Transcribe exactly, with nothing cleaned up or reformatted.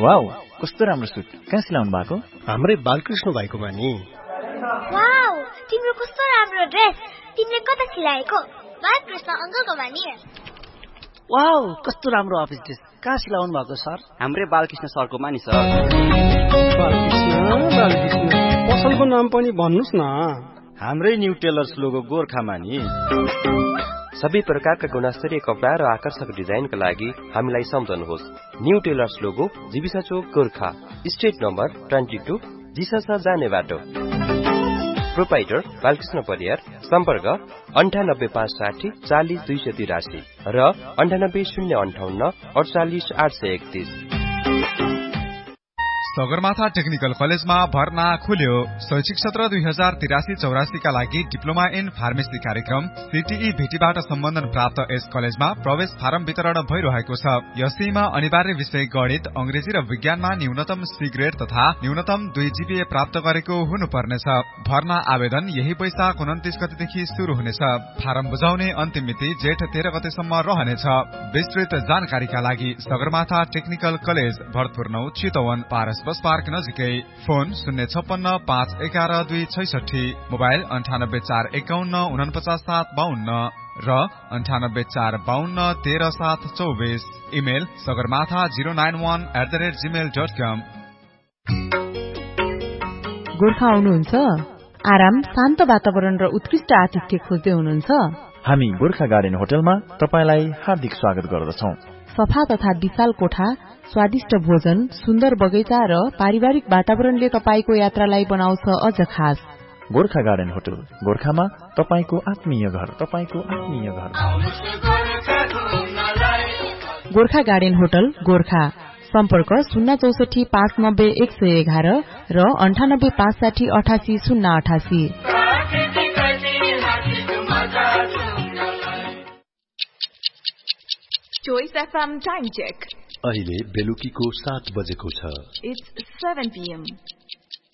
Wow, कस्तो राम्रो suit. कहाँ सिलाउनु भएको? हाम्रै बालकृष्ण भाइकोमा नि। वाउ, तिम्रो कस्तो राम्रो ड्रेस। तिमीले कता सिलाएको? बालकृष्ण अंकलकोमा नि। वाउ, कस्तो राम्रो अफिस ड्रेस। कहाँ सिलाउनु भएको सर? हाम्रै बालकृष्ण सरकोमा नि सर। बालकृष्ण बालकृष्ण पसलको नाम पनि भन्नुस् न। हाम्रै न्यू टेलर्स लोगो गोर्खामा नि। सबै प्रकारका गुणस्तरीय कपडा र आकर्षक डिजाइनका लागि हामीलाई सम्झनुहोस्। न्यू टेलर्स लोगो जीविसा चोक गोर्खा, स्ट्रिट नम्बर बाइस, जिसासा जाने बाटो। प्रोपाइटर बालकृष्ण परियार। सम्पर्क अन्ठानब्बे पाँच साठी चालिस दुई सय तिरासी र अन्ठानब्बे शून्य अन्ठाउन्न अडचालिस आठ सय एकतीस। सगरमाथा टेक्निकल कलेजमा भर्ना खुल्यो। शैक्षिक सत्र दुई हजार तिरासी चौरासी का लागि डिप्लोमा इन फार्मेसी कार्यक्रम सीटीई भेटीबाट सम्बन्धन प्राप्त यस कलेजमा प्रवेश फारम वितरण भइरहेको छ। यसैमा अनिवार्य विषय गणित, अंग्रेजी र विज्ञानमा न्यूनतम सी ग्रेड तथा न्यूनतम दुई जीपीए प्राप्त गरेको हुनुपर्नेछ। भर्ना आवेदन यही वैशाख उन्तिस गतेदेखि शुरू हुनेछ। फारम बुझाउने अन्तिम मिति जेठ तेह्र गतेसम्म रहनेछ। विस्तृत जानकारीका लागि सगरमाथा टेक्निकल कलेज, भरतपुर नौ, चितवन, पारस बस पार्क नजिकै। फोन शून्य छप्पन्न पाँच एघार दुई छैसठी, मोबाइल अन्ठानब्बे चार एकाउन्न उनपचास सात बाहन्न र अन्ठानब्बे चार बाहन्न तेह्र सात चौबिस। Email Sagarmatha zero nine one at the rate Gmail dot कम। गोर्खा आउनुहुन्छ? आराम, शान्त वातावरण र उत्कृष्ट आतिथ्य खोज्दै हुनुहुन्छ? हामी गोर्खा गार्डन होटलमा तपाईलाई हार्दिक स्वागत गर्दछौं। सफा तथा विशाल कोठा, स्वादिष्ट भोजन, सुन्दर बगैँचा र पारिवारिक वातावरणले तपाईको यात्रालाई बनाउँछ अझ खास। गोर्खा गार्डन होटल गोर्खामा तपाईको आत्मीय घर, तपाईको आत्मीय घर। Gorkha garden hotel Gorkha. सम्पर्क शून्य चौसठी पाँच नब्बे एक सय एघार र अन्ठानब्बे पाँच साठी अठासी शून्य अठासी। Choice F M time check. अहिले बेलुकीको सात बजेको छ। It's seven p m